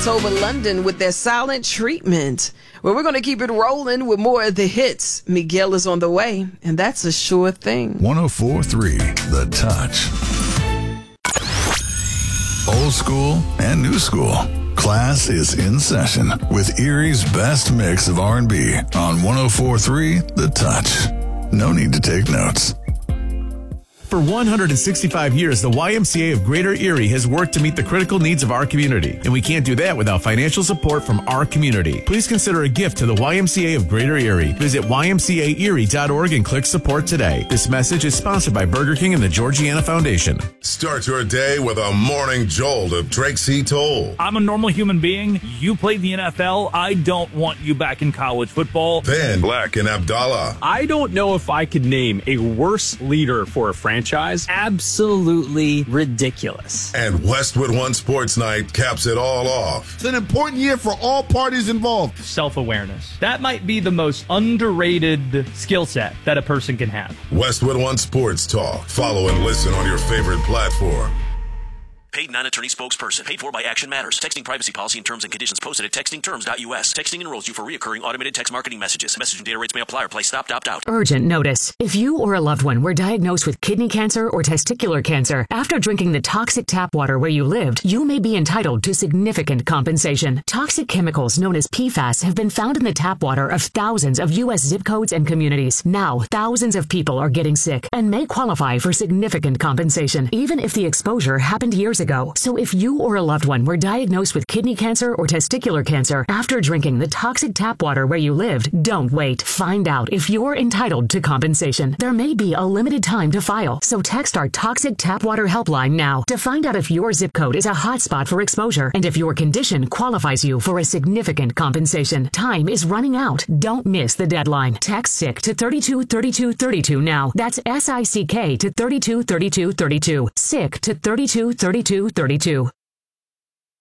October London with their Silent Treatment. Well, we're going to keep it rolling with more of the hits. Miguel is on the way, and that's a sure thing. 104.3 The Touch. Old school and new school. Class is in session with Erie's best mix of R&B on 104.3 The Touch. No need to take notes. For 165 years, the YMCA of Greater Erie has worked to meet the critical needs of our community, and we can't do that without financial support from our community. Please consider a gift to the YMCA of Greater Erie. Visit ymcaerie.org and click support today. This message is sponsored by Burger King and the Georgiana Foundation. Start your day with a morning jolt of Drake C. Toll. I'm a normal human being. You played the NFL. I don't want you back in college football. Then Black and Abdallah. I don't know if I could name a worse leader for a franchise. Absolutely ridiculous. And Westwood One Sports Night caps it all off. It's an important year for all parties involved. Self-awareness. That might be the most underrated skill set that a person can have. Westwood One Sports Talk. Follow and listen on your favorite platform. Paid non-attorney spokesperson. Paid for by Action Matters. Texting privacy policy and terms and conditions posted at textingterms.us. Texting enrolls you for reoccurring automated text marketing messages. Message and data rates may apply or play stop, opt out. Urgent notice. If you or a loved one were diagnosed with kidney cancer or testicular cancer after drinking the toxic tap water where you lived, you may be entitled to significant compensation. Toxic chemicals known as PFAS have been found in the tap water of thousands of U.S. zip codes and communities. Now, thousands of people are getting sick and may qualify for significant compensation, even if the exposure happened years ago. So if you or a loved one were diagnosed with kidney cancer or testicular cancer after drinking the toxic tap water where you lived, don't wait. Find out if you're entitled to compensation. There may be a limited time to file, so text our Toxic Tap Water Helpline now to find out if your zip code is a hotspot for exposure and if your condition qualifies you for a significant compensation. Time is running out. Don't miss the deadline. Text SICK to 323232 now. That's SICK to 323232. SICK to 323232.